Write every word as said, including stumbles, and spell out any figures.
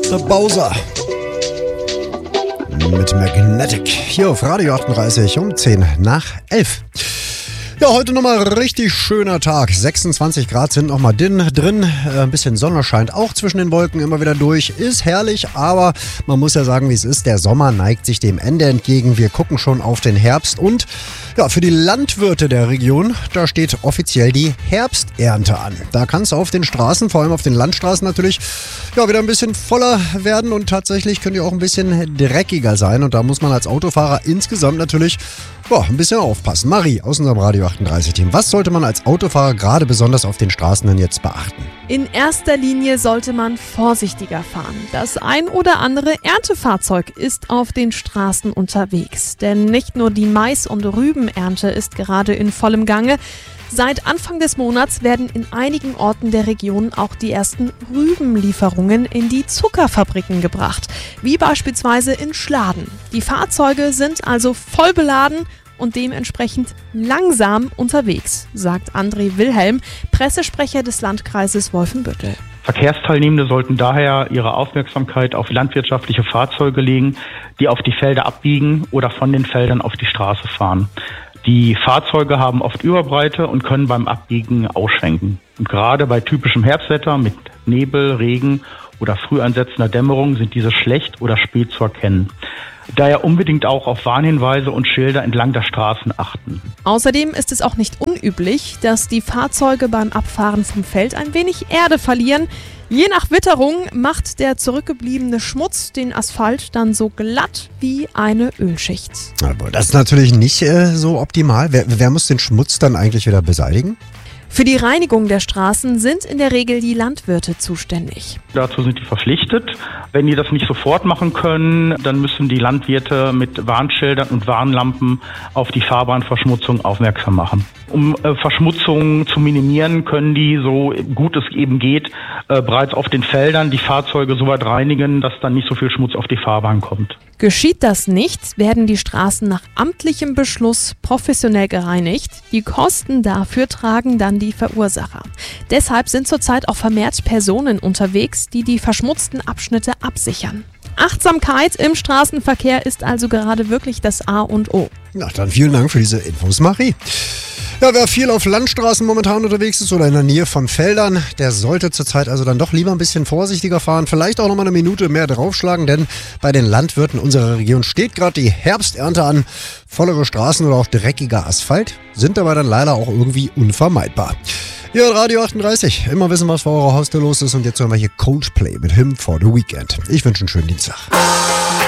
The Bowser mit Magnetic hier auf Radio achtunddreißig um zehn nach elf. Ja, heute nochmal richtig schöner Tag. sechsundzwanzig Grad sind nochmal drin. Ein bisschen Sonne scheint auch zwischen den Wolken immer wieder durch. Ist herrlich, aber man muss ja sagen, wie es ist. Der Sommer neigt sich dem Ende entgegen. Wir gucken schon auf den Herbst. Und ja, für die Landwirte der Region, da steht offiziell die Herbsternte an. Da kann es auf den Straßen, vor allem auf den Landstraßen natürlich, ja, wieder ein bisschen voller werden. Und tatsächlich können die auch ein bisschen dreckiger sein. Und da muss man als Autofahrer insgesamt natürlich ja, ein bisschen aufpassen. Marie aus unserem Radio achtunddreißig-Team. Was sollte man als Autofahrer gerade besonders auf den Straßen denn jetzt beachten? In erster Linie sollte man vorsichtiger fahren. Das ein oder andere Erntefahrzeug ist auf den Straßen unterwegs. Denn nicht nur die Mais- und Rübenernte ist gerade in vollem Gange. Seit Anfang des Monats werden in einigen Orten der Region auch die ersten Rübenlieferungen in die Zuckerfabriken gebracht, wie beispielsweise in Schladen. Die Fahrzeuge sind also voll beladen und dementsprechend langsam unterwegs, sagt André Wilhelm, Pressesprecher des Landkreises Wolfenbüttel. Verkehrsteilnehmende sollten daher ihre Aufmerksamkeit auf landwirtschaftliche Fahrzeuge legen, die auf die Felder abbiegen oder von den Feldern auf die Straße fahren. Die Fahrzeuge haben oft Überbreite und können beim Abbiegen ausschwenken. Und gerade bei typischem Herbstwetter mit Nebel, Regen oder früh einsetzender Dämmerung sind diese schlecht oder spät zu erkennen. Daher unbedingt auch auf Warnhinweise und Schilder entlang der Straßen achten. Außerdem ist es auch nicht unüblich, dass die Fahrzeuge beim Abfahren vom Feld ein wenig Erde verlieren. Je nach Witterung macht der zurückgebliebene Schmutz den Asphalt dann so glatt wie eine Ölschicht. Aber das ist natürlich nicht äh, so optimal. Wer, wer muss den Schmutz dann eigentlich wieder beseitigen? Für die Reinigung der Straßen sind in der Regel die Landwirte zuständig. Dazu sind die verpflichtet. Wenn die das nicht sofort machen können, dann müssen die Landwirte mit Warnschildern und Warnlampen auf die Fahrbahnverschmutzung aufmerksam machen. Um äh, Verschmutzung zu minimieren, können die, so gut es eben geht, äh, bereits auf den Feldern die Fahrzeuge so weit reinigen, dass dann nicht so viel Schmutz auf die Fahrbahn kommt. Geschieht das nicht, werden die Straßen nach amtlichem Beschluss professionell gereinigt. Die Kosten dafür tragen dann die Verursacher. Deshalb sind zurzeit auch vermehrt Personen unterwegs, die die verschmutzten Abschnitte absichern. Achtsamkeit im Straßenverkehr ist also gerade wirklich das A und O. Na, dann vielen Dank für diese Infos, Marie. Ja, wer viel auf Landstraßen momentan unterwegs ist oder in der Nähe von Feldern, der sollte zurzeit also dann doch lieber ein bisschen vorsichtiger fahren. Vielleicht auch noch mal eine Minute mehr draufschlagen, denn bei den Landwirten unserer Region steht gerade die Herbsternte an. Vollere Straßen oder auch dreckiger Asphalt sind dabei dann leider auch irgendwie unvermeidbar. Ja, Radio achtunddreißig. Immer wissen, was vor eurer Haustür los ist. Und jetzt hören wir hier Coldplay mit Hymn for the Weekend. Ich wünsche einen schönen Dienstag.